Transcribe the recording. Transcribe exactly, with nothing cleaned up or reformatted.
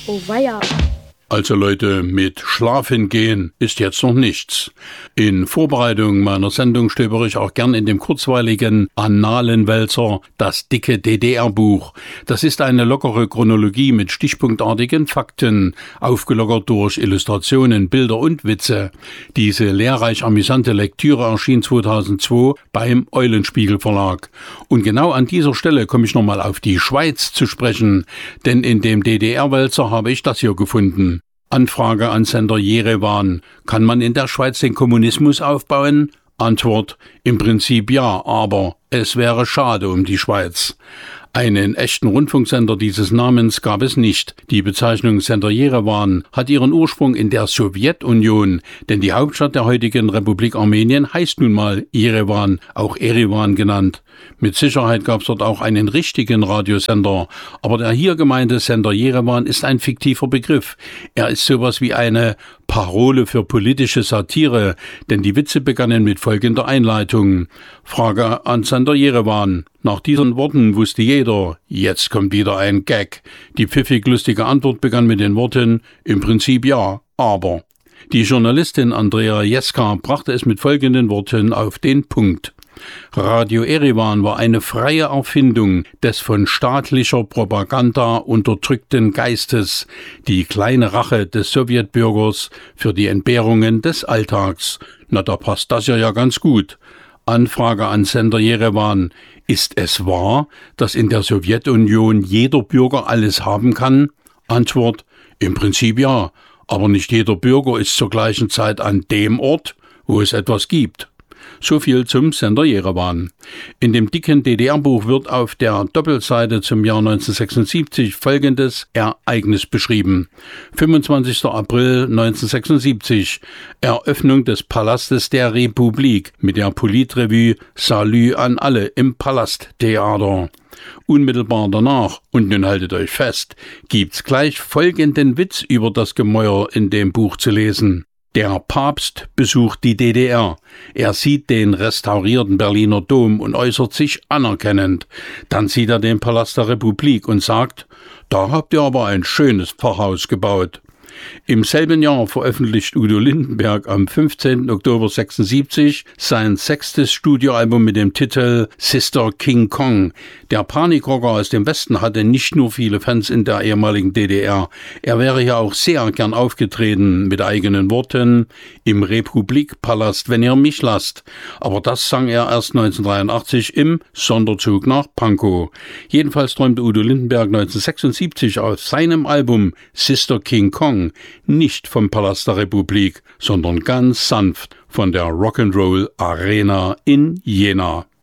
Oh weia. Also Leute, mit Schlafen gehen ist jetzt noch nichts. In Vorbereitung meiner Sendung stöbere ich auch gern in dem kurzweiligen Annalenwälzer Das dicke D D R-Buch. Das ist eine lockere Chronologie mit stichpunktartigen Fakten, aufgelockert durch Illustrationen, Bilder und Witze. Diese lehrreich amüsante Lektüre erschien zweitausendzwei beim Eulenspiegel Verlag. Und genau an dieser Stelle komme ich nochmal auf die Schweiz zu sprechen, denn in dem D D R-Wälzer habe ich das hier gefunden. Anfrage an Sender Jerewan. Kann man in der Schweiz den Kommunismus aufbauen? Antwort: Im Prinzip ja, aber es wäre schade um die Schweiz. Einen echten Rundfunksender dieses Namens gab es nicht. Die Bezeichnung Sender Jerewan hat ihren Ursprung in der Sowjetunion, denn die Hauptstadt der heutigen Republik Armenien heißt nun mal Jerewan, auch Eriwan genannt. Mit Sicherheit gab es dort auch einen richtigen Radiosender, aber der hier gemeinte Sender Jerewan ist ein fiktiver Begriff. Er ist sowas wie eine Parole für politische Satire, denn die Witze begannen mit folgender Einleitung. Frage an Sender Jerewan. Nach diesen Worten wusste jeder, jetzt kommt wieder ein Gag. Die pfiffig lustige Antwort begann mit den Worten, im Prinzip ja, aber. Die Journalistin Andrea Jeska brachte es mit folgenden Worten auf den Punkt. Radio Eriwan war eine freie Erfindung des von staatlicher Propaganda unterdrückten Geistes, die kleine Rache des Sowjetbürgers für die Entbehrungen des Alltags. Na, da passt das ja ja ganz gut. Anfrage an Sender Jerewan. Ist es wahr, dass in der Sowjetunion jeder Bürger alles haben kann? Antwort: Im Prinzip ja, aber nicht jeder Bürger ist zur gleichen Zeit an dem Ort, wo es etwas gibt. So viel zum Sender Jerewan. In dem dicken D D R-Buch wird auf der Doppelseite zum Jahr neunzehnhundertsechsundsiebzig folgendes Ereignis beschrieben. fünfundzwanzigster April neunzehnhundertsechsundsiebzig. Eröffnung des Palastes der Republik mit der Politrevue Salü an alle im Palasttheater. Unmittelbar danach, und nun haltet euch fest, gibt's gleich folgenden Witz über das Gemäuer in dem Buch zu lesen. Der Papst besucht die D D R. Er sieht den restaurierten Berliner Dom und äußert sich anerkennend. Dann sieht er den Palast der Republik und sagt, da habt ihr aber ein schönes Pfarrhaus gebaut. Im selben Jahr veröffentlicht Udo Lindenberg am fünfzehnten Oktober sechsundsiebzig sein sechstes Studioalbum mit dem Titel Sister King Kong. Der Panikrocker aus dem Westen hatte nicht nur viele Fans in der ehemaligen D D R. Er wäre hier auch sehr gern aufgetreten, mit eigenen Worten, im Republikpalast, wenn ihr mich lasst. Aber das sang er erst neunzehnhundertdreiundachtzig im Sonderzug nach Pankow. Jedenfalls träumte Udo Lindenberg neunzehnhundertsechsundsiebzig auf seinem Album Sister King Kong nicht vom Palast der Republik, sondern ganz sanft von der Rock'n'Roll Arena in Jena.